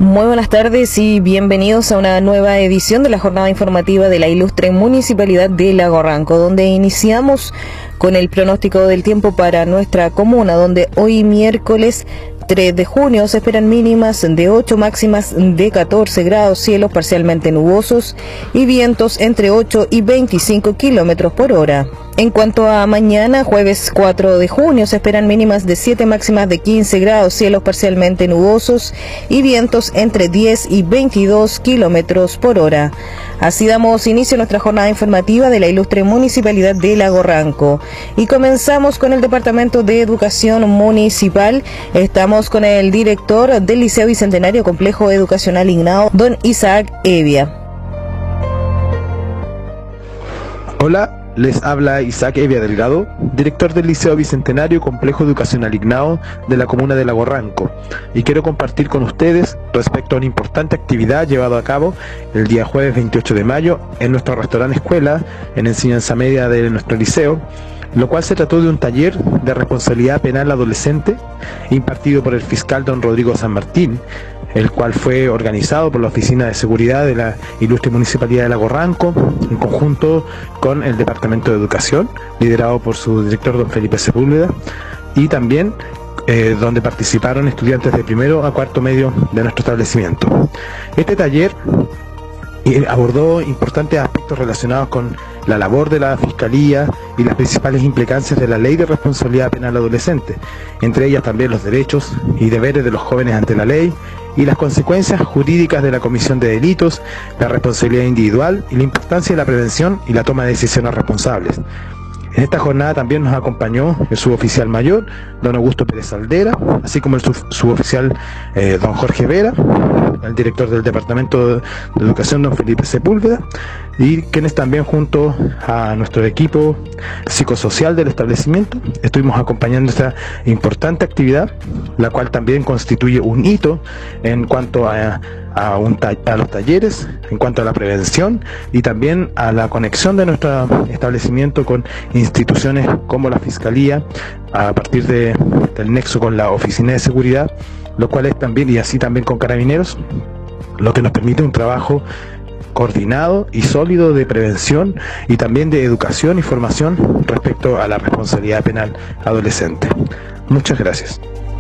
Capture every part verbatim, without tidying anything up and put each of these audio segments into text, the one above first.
Muy buenas tardes y bienvenidos a una nueva edición de la jornada informativa de la ilustre Municipalidad de Lago Ranco, donde iniciamos con el pronóstico del tiempo para nuestra comuna, donde hoy miércoles tres de junio se esperan mínimas de ocho, máximas de catorce grados, cielos parcialmente nubosos y vientos entre ocho y veinticinco kilómetros por hora. En cuanto a mañana, jueves cuatro de junio, se esperan mínimas de siete, máximas de quince grados, cielos parcialmente nubosos y vientos entre diez y veintidós kilómetros por hora. Así damos inicio a nuestra jornada informativa de la ilustre Municipalidad de Lago Ranco. Y comenzamos con el Departamento de Educación Municipal. Estamos con el director del Liceo Bicentenario Complejo Educacional Ignao, don Isaac Evia. Hola. Les habla Isaac Evia Delgado, director del Liceo Bicentenario Complejo Educacional Ignao de la comuna de Lago Ranco, y quiero compartir con ustedes respecto a una importante actividad llevada a cabo el día jueves veintiocho de mayo en nuestro restaurante escuela en enseñanza media de nuestro liceo, lo cual se trató de un taller de responsabilidad penal adolescente impartido por el fiscal don Rodrigo San Martín, el cual fue organizado por la Oficina de Seguridad de la Ilustre Municipalidad de Lago Ranco, en conjunto con el Departamento de Educación, liderado por su director don Felipe Sepúlveda, y también eh, donde participaron estudiantes de primero a cuarto medio de nuestro establecimiento. Este taller eh, abordó importantes aspectos relacionados con la labor de la Fiscalía y las principales implicancias de la Ley de Responsabilidad Penal Adolescente, entre ellas también los derechos y deberes de los jóvenes ante la ley, y las consecuencias jurídicas de la comisión de delitos, la responsabilidad individual y la importancia de la prevención y la toma de decisiones responsables. En esta jornada también nos acompañó el suboficial mayor, don Augusto Pérez Aldera, así como el sub suboficial eh, don Jorge Vera, el director del Departamento de Educación, don Felipe Sepúlveda, y quienes también junto a nuestro equipo psicosocial del establecimiento estuvimos acompañando esta importante actividad, la cual también constituye un hito en cuanto a, a, un a los talleres, en cuanto a la prevención y también a la conexión de nuestro establecimiento con instituciones como la Fiscalía, a partir de, del nexo con la Oficina de Seguridad, lo cual es también, y así también con Carabineros, lo que nos permite un trabajo coordinado y sólido de prevención y también de educación y formación respecto a la responsabilidad penal adolescente. Muchas gracias.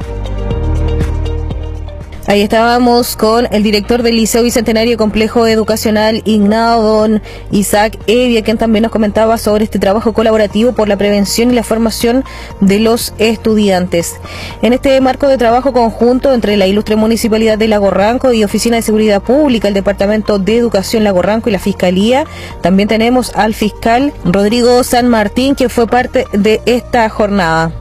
Ahí estábamos con el director del Liceo Bicentenario Complejo Educacional Ignao, don Isaac Evia, quien también nos comentaba sobre este trabajo colaborativo por la prevención y la formación de los estudiantes. En este marco de trabajo conjunto entre la ilustre Municipalidad de Lago Ranco y Oficina de Seguridad Pública, el Departamento de Educación Lago Ranco y la Fiscalía, también tenemos al fiscal Rodrigo San Martín, que fue parte de esta jornada.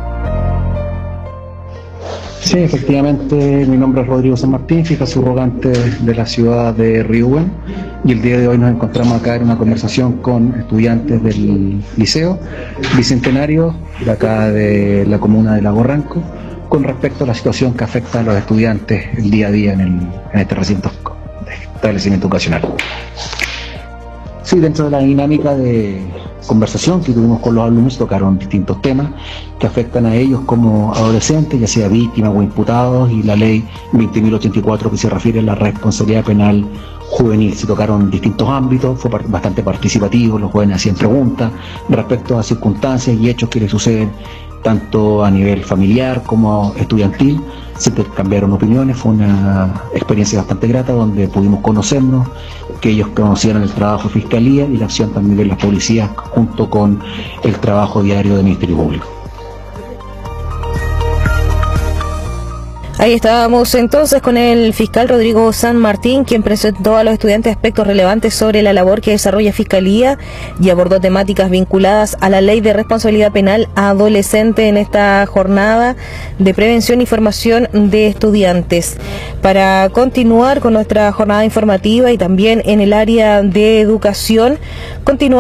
Sí, efectivamente, mi nombre es Rodrigo San Martín, fiscal subrogante de la ciudad de Riúben, y el día de hoy nos encontramos acá en una conversación con estudiantes del Liceo Bicentenario de acá de la comuna de Lago Ranco, con respecto a la situación que afecta a los estudiantes el día a día en, el, en este recinto de establecimiento educacional. Sí, dentro de la dinámica de conversación que tuvimos con los alumnos, tocaron distintos temas que afectan a ellos como adolescentes, ya sea víctimas o imputados, y la ley veinte mil ochenta y cuatro que se refiere a la responsabilidad penal juvenil. Se tocaron distintos ámbitos, fue bastante participativo, los jóvenes hacían preguntas respecto a circunstancias y hechos que les suceden tanto a nivel familiar como estudiantil. Se intercambiaron opiniones, fue una experiencia bastante grata donde pudimos conocernos, que ellos conocieran el trabajo de Fiscalía y la acción también de las policías junto con el trabajo diario del Ministerio Público. Ahí estábamos entonces con el fiscal Rodrigo San Martín, quien presentó a los estudiantes aspectos relevantes sobre la labor que desarrolla Fiscalía y abordó temáticas vinculadas a la Ley de Responsabilidad Penal Adolescente en esta jornada de prevención y formación de estudiantes. Para continuar con nuestra jornada informativa y también en el área de educación, continuamos